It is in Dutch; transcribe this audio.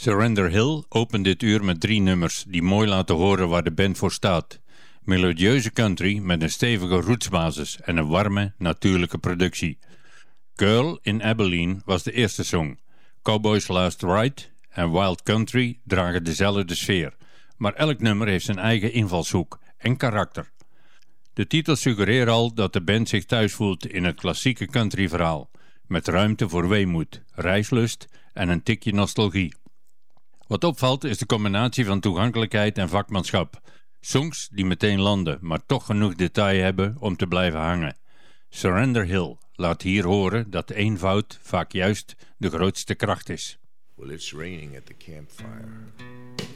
Surrender Hill opent dit uur met 3 nummers die mooi laten horen waar de band voor staat. Melodieuze country met een stevige rootsbasis en een warme, natuurlijke productie. Girl in Abilene was de eerste song. Cowboys Last Ride en Wild Country dragen dezelfde sfeer, maar elk nummer heeft zijn eigen invalshoek en karakter. De titels suggereren al dat de band zich thuis voelt in het klassieke countryverhaal, met ruimte voor weemoed, reislust en een tikje nostalgie. Wat opvalt is de combinatie van toegankelijkheid en vakmanschap. Songs die meteen landen, maar toch genoeg detail hebben om te blijven hangen. Surrender Hill laat hier horen dat eenvoud vaak juist de grootste kracht is. Well, it's raining at the campfire.